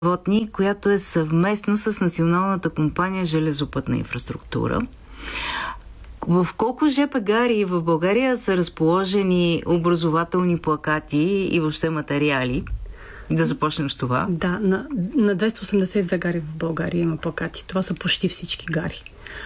животни, която е съвместно с Националната компания Железопътна инфраструктура. В колко ЖП гари в България са разположени образователни плакати и въобще материали? Да започнем с това. Да, на 282 гари в България има плакати. Това са почти всички гари.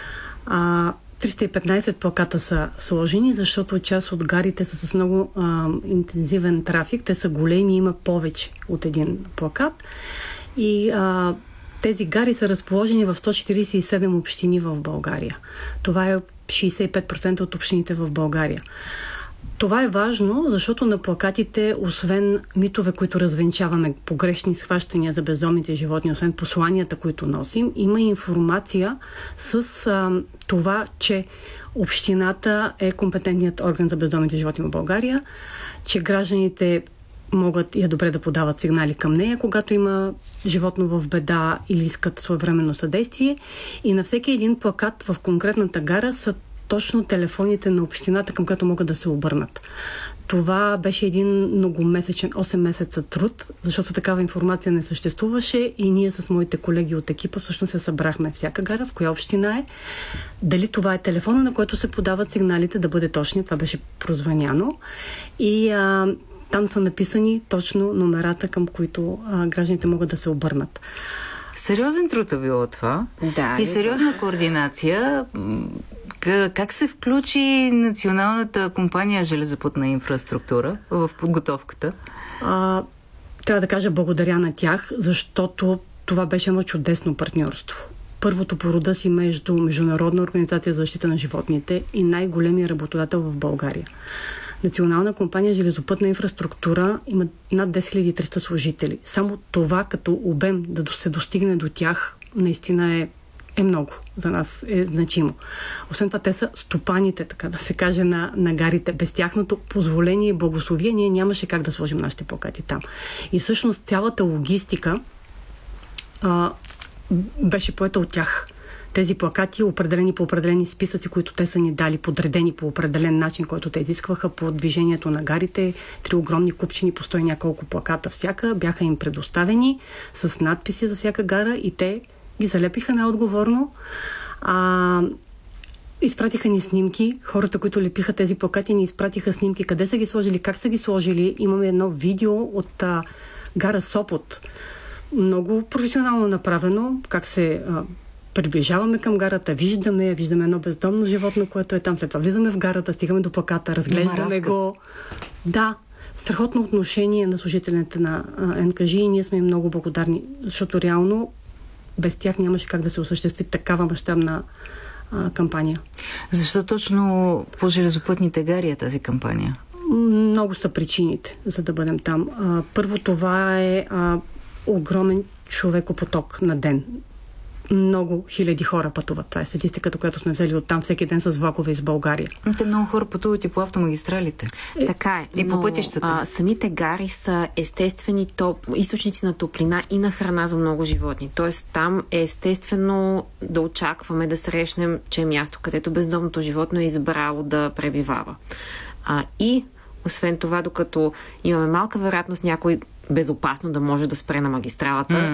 315 плаката са сложени, защото част от гарите са с много интензивен трафик. Те са големи, има повече от един плакат. И тези гари са разположени в 147 общини в България. Това е 65% от общините в България. Това е важно, защото на плакатите, освен митове, които развенчаваме, погрешни схващания за бездомните животни, освен посланията, които носим, има информация с това, че общината е компетентният орган за бездомните животни в България, че гражданите могат и е добре да подават сигнали към нея, когато има животно в беда или искат своевременно съдействие. И на всеки един плакат в конкретната гара са точно телефоните на общината, към която могат да се обърнат. Това беше един многомесечен, 8 месеца труд, защото такава информация не съществуваше и ние с моите колеги от екипа всъщност се събрахме всяка гара, в коя община е, дали това е телефона, на който се подават сигналите, да бъде точно. Това беше прозвъняно. И там са написани точно номерата, към които гражданите могат да се обърнат. Сериозен труд е било това. Да, и сериозна координация. Как се включи Националната компания Железопътна инфраструктура в подготовката? Трябва да кажа благодаря на тях, защото това беше едно чудесно партньорство. Първото по рода си между Международна организация за защита на животните и най-големия работодател в България. Национална компания Железопътна инфраструктура има над 10 300 служители. Само това като обем да се достигне до тях наистина е много. За нас е значимо. Освен това, те са стопаните, така да се каже, на гарите. Без тяхното позволение и благословие ние нямаше как да сложим нашите плакати там. И всъщност цялата логистика беше поета от тях. Тези плакати, определени по определени списъци, които те са ни дали, подредени по определен начин, който те изискваха по движението на гарите, 3 огромни купчини по 100 и няколко плаката всяка, бяха им предоставени с надписи за всяка гара и те ги залепиха неотговорно. Изпратиха ни снимки. Хората, които лепиха тези плакати, ни изпратиха снимки. Къде са ги сложили, как са ги сложили. Имаме едно видео от гара Сопот. Много професионално направено. Как се приближаваме към гарата, виждаме едно бездомно животно, което е там. След това влизаме в гарата, стигаме до плаката, разглеждаме го. Да, страхотно отношение на служителите на НКЖ и ние сме много благодарни, защото реално без тях нямаше как да се осъществи такава мащабна кампания. Защо точно по железопътните гари е тази кампания? Много са причините, за да бъдем там. Първо, това е огромен човекопоток на ден. Много хиляди хора пътуват. Това е статистиката, която сме взели оттам всеки ден с влакове из България. Те много хора пътуват и по автомагистралите. Така е. И по пътищата. Самите гари са естествени източници на топлина и на храна за много животни. Тоест там е естествено да очакваме да срещнем, че е място, където бездомното животно е избрало да пребивава. И освен това, докато имаме малка вероятност някой безопасно да може да спре на магистралата,